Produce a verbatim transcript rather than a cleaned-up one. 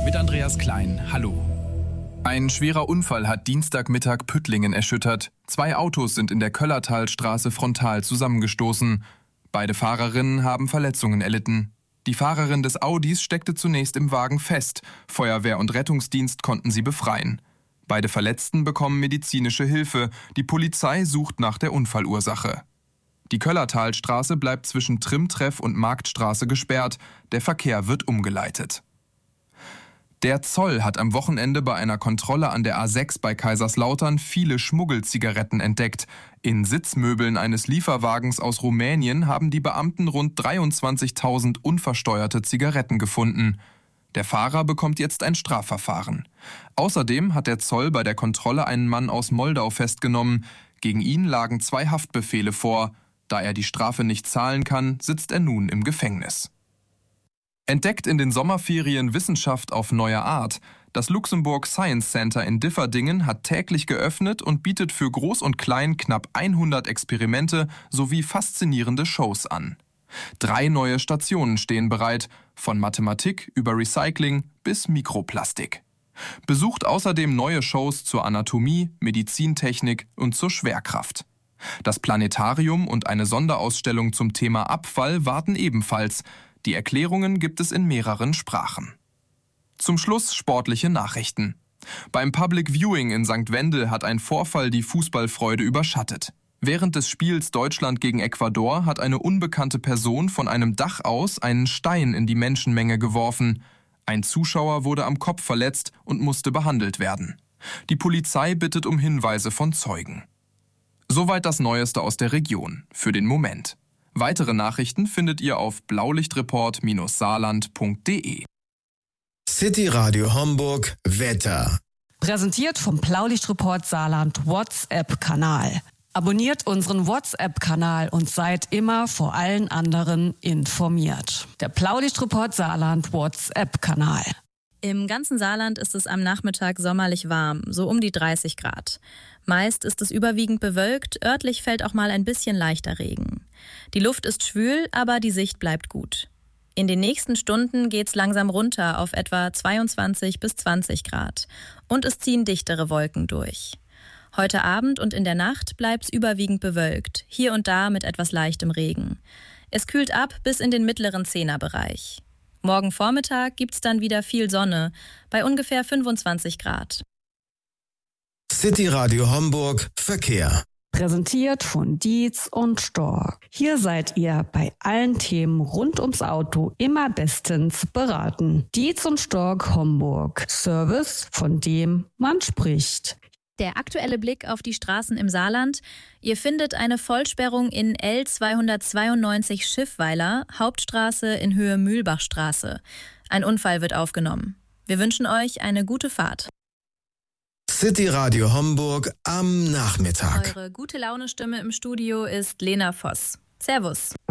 mit Andreas Klein. Hallo. Ein schwerer Unfall hat Dienstagmittag Püttlingen erschüttert. Zwei Autos sind in der Köllertalstraße frontal zusammengestoßen. Beide Fahrerinnen haben Verletzungen erlitten. Die Fahrerin des Audis steckte zunächst im Wagen fest. Feuerwehr und Rettungsdienst konnten sie befreien. Beide Verletzten bekommen medizinische Hilfe. Die Polizei sucht nach der Unfallursache. Die Köllertalstraße bleibt zwischen Trimmtreff und Marktstraße gesperrt. Der Verkehr wird umgeleitet. Der Zoll hat am Wochenende bei einer Kontrolle an der A sechs bei Kaiserslautern viele Schmuggelzigaretten entdeckt. In Sitzmöbeln eines Lieferwagens aus Rumänien haben die Beamten rund dreiundzwanzigtausend unversteuerte Zigaretten gefunden. Der Fahrer bekommt jetzt ein Strafverfahren. Außerdem hat der Zoll bei der Kontrolle einen Mann aus Moldau festgenommen. Gegen ihn lagen zwei Haftbefehle vor. Da er die Strafe nicht zahlen kann, sitzt er nun im Gefängnis. Entdeckt in den Sommerferien Wissenschaft auf neue Art. Das Luxemburg Science Center in Differdingen hat täglich geöffnet und bietet für Groß und Klein knapp hundert Experimente sowie faszinierende Shows an. Drei neue Stationen stehen bereit, von Mathematik über Recycling bis Mikroplastik. Besucht außerdem neue Shows zur Anatomie, Medizintechnik und zur Schwerkraft. Das Planetarium und eine Sonderausstellung zum Thema Abfall warten ebenfalls. Die Erklärungen gibt es in mehreren Sprachen. Zum Schluss sportliche Nachrichten. Beim Public Viewing in Sankt Wendel hat ein Vorfall die Fußballfreude überschattet. Während des Spiels Deutschland gegen Ecuador hat eine unbekannte Person von einem Dach aus einen Stein in die Menschenmenge geworfen. Ein Zuschauer wurde am Kopf verletzt und musste behandelt werden. Die Polizei bittet um Hinweise von Zeugen. Soweit das Neueste aus der Region, für den Moment. Weitere Nachrichten findet ihr auf blaulichtreport Saarland punkt de. City Radio Homburg Wetter. Präsentiert vom Blaulichtreport Saarland WhatsApp-Kanal. Abonniert unseren WhatsApp-Kanal und seid immer vor allen anderen informiert. Der Blaulichtreport Saarland WhatsApp-Kanal. Im ganzen Saarland ist es am Nachmittag sommerlich warm, so um die dreißig Grad. Meist ist es überwiegend bewölkt, örtlich fällt auch mal ein bisschen leichter Regen. Die Luft ist schwül, aber die Sicht bleibt gut. In den nächsten Stunden geht's langsam runter auf etwa zweiundzwanzig bis zwanzig Grad und es ziehen dichtere Wolken durch. Heute Abend und in der Nacht bleibt's überwiegend bewölkt, hier und da mit etwas leichtem Regen. Es kühlt ab bis in den mittleren Zehnerbereich. Morgen Vormittag gibt's dann wieder viel Sonne, bei ungefähr fünfundzwanzig Grad. City Radio Homburg Verkehr. Präsentiert von Dietz und Stork. Hier seid ihr bei allen Themen rund ums Auto immer bestens beraten. Dietz und Stork Homburg. Service, von dem man spricht. Der aktuelle Blick auf die Straßen im Saarland. Ihr findet eine Vollsperrung in L zweihundertzweiundneunzig Schiffweiler, Hauptstraße in Höhe Mühlbachstraße. Ein Unfall wird aufgenommen. Wir wünschen euch eine gute Fahrt. City Radio Homburg am Nachmittag. Eure gute Laune-Stimme im Studio ist Lena Voss. Servus.